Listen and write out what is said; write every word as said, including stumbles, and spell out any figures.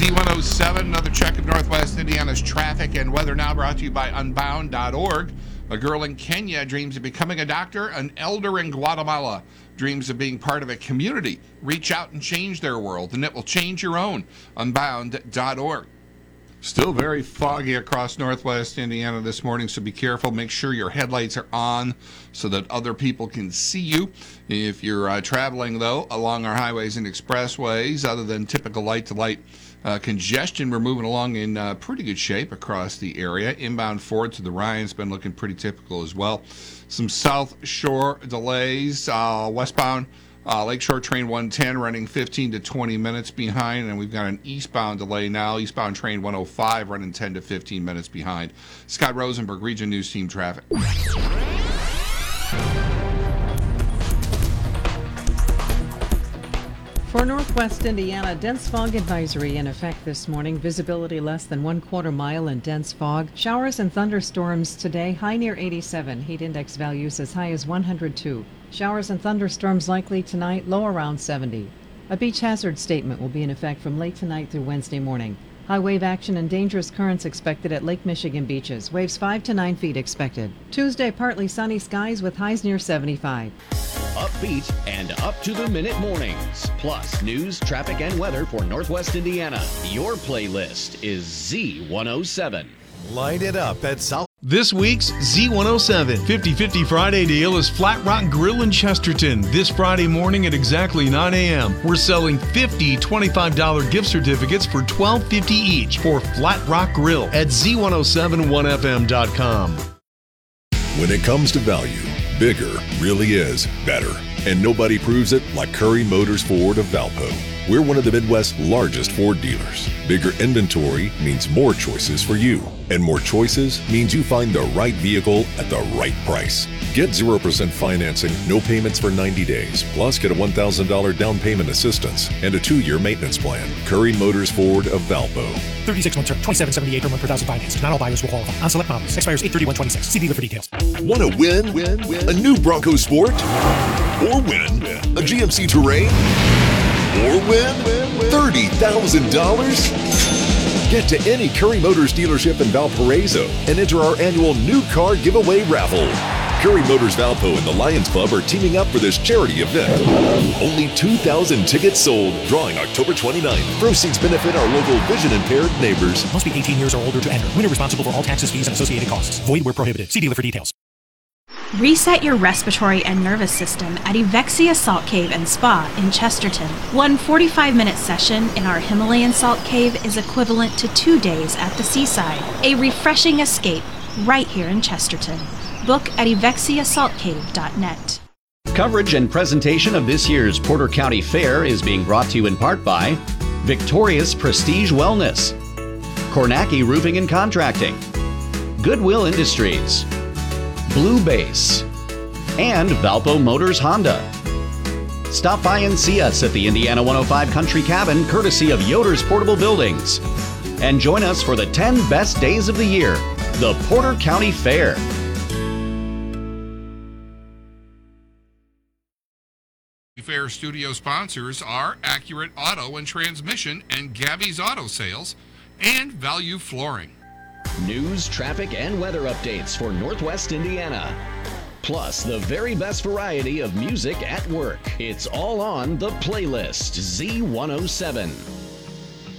Z one oh seven, another check of Northwest Indiana's traffic and weather now brought to you by unbound dot org. A girl in Kenya dreams of becoming a doctor. An elder in Guatemala dreams of being part of a community. Reach out and change their world, and it will change your own. unbound dot org. Still very foggy across Northwest Indiana this morning, so be careful. Make sure your headlights are on so that other people can see you. If you're uh, traveling, though, along our highways and expressways, other than typical light-to-light uh, congestion, we're moving along in uh, pretty good shape across the area. Inbound Ford to the Ryan's been looking pretty typical as well. Some South Shore delays, uh, westbound Uh, Lakeshore Train one ten running fifteen to twenty minutes behind, and we've got an eastbound delay now. Eastbound Train one oh five running ten to fifteen minutes behind. Scott Rosenberg, Region News Team Traffic. For Northwest Indiana, dense fog advisory in effect this morning. Visibility less than one quarter mile in dense fog. Showers and thunderstorms today, high near eighty-seven. Heat index values as high as one hundred two. Showers and thunderstorms likely tonight, low around seventy. A beach hazard statement will be in effect from late tonight through Wednesday morning. High wave action and dangerous currents expected at Lake Michigan beaches. Waves five to nine feet expected. Tuesday, partly sunny skies with highs near seventy-five. Upbeat and up-to-the-minute mornings. Plus news, traffic, and weather for Northwest Indiana. Your playlist is Z one oh seven. Light it up at South. This week's Z one oh seven fifty fifty Friday deal is Flat Rock Grill in Chesterton. This Friday morning at exactly nine a.m. We're selling fifty twenty-five dollars gift certificates for twelve fifty each for Flat Rock Grill at Z one oh seven one F M dot com. When it comes to value, bigger really is better. And nobody proves it like Curry Motors Ford of Valpo. We're one of the Midwest's largest Ford dealers. Bigger inventory means more choices for you. And more choices means you find the right vehicle at the right price. Get zero percent financing, no payments for ninety days, plus get a one thousand dollars down payment assistance and a two-year maintenance plan. Curry Motors Ford of Valpo. thirty-six month term, twenty-seven seventy-eight per month per thousand finance. Not all buyers will qualify. On select models. Expires eight thirty-one twenty-six. See dealer for details. Want to win? Win? Win? A new Bronco Sport? Or win? A G M C Terrain? Or win? thirty thousand dollars? Get to any Curry Motors dealership in Valparaiso and enter our annual new car giveaway raffle. Curry Motors Valpo and the Lions Club are teaming up for this charity event. Only two thousand tickets sold, drawing October twenty-ninth. Proceeds benefit our local vision-impaired neighbors. Must be eighteen years or older to enter. Winner responsible for all taxes, fees, and associated costs. Void where prohibited. See dealer for details. Reset your respiratory and nervous system at Evexia Salt Cave and Spa in Chesterton. One forty-five minute session in our Himalayan salt cave is equivalent to two days at the seaside. A refreshing escape right here in Chesterton. Book at evexia salt cave dot net. Coverage and presentation of this year's Porter County Fair is being brought to you in part by Victoria's Prestige Wellness, Kornacki Roofing and Contracting, Goodwill Industries, Blue Base, and Valpo Motors Honda. Stop by and see us at the Indiana one oh five Country Cabin, courtesy of Yoder's Portable Buildings. And join us for the ten best days of the year, the Porter County Fair. Fair studio sponsors are Accurate Auto and Transmission and Gabby's Auto Sales and Value Flooring. News, traffic, and weather updates for Northwest Indiana. Plus, the very best variety of music at work. It's all on the playlist Z one oh seven.